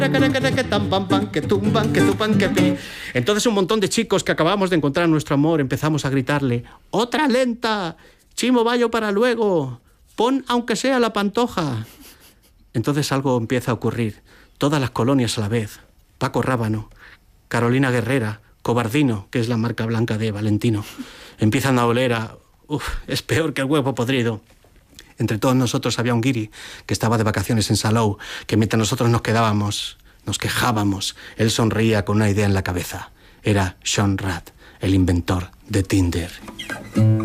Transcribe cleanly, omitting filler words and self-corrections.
Entonces un montón de chicos que acabamos de encontrar nuestro amor empezamos a gritarle: ¡otra lenta! ¡Chimo bayo para luego! ¡Pon aunque sea la pantoja! Entonces algo empieza a ocurrir. Todas las colonias a la vez. Paco Rábano, Carolina Guerrera, Cobardino, que es la marca blanca de Valentino, empiezan a oler a... es peor que el huevo podrido. Entre todos nosotros había un guiri que estaba de vacaciones en Salou, que mientras nosotros nos quejábamos, él sonreía con una idea en la cabeza. Era Sean Rad, el inventor de Tinder.